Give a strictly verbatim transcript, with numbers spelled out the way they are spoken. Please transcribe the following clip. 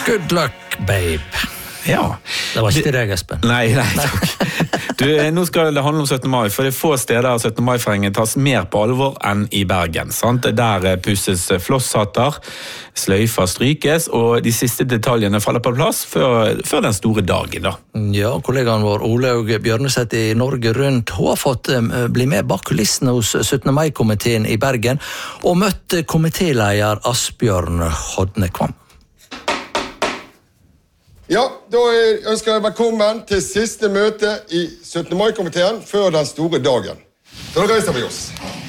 Good luck, babe. Ja. Det var ikke til deg, Espen. Nei, nei, takk. Du, nå skal det handle om syttende mai, for det er få steder syttende mai-feiringen tas mer på alvor enn i Bergen. Sant? Der pusses flosshatter, sløyfer strykes, og de siste detaljene faller på plass før, før den store dagen. Da. Ja, kollegaen vår Olaug Bjørneset i Norge Rundt, hun har fått um, bli med bak kulissene hos syttende mai-komiteen i Bergen, og møtt komitéleder Asbjørn Hodnekvam. Ja, da ønsker jeg velkommen til siste møte i syttende mai-komiteen før den store dagen. Så da reiser vi oss.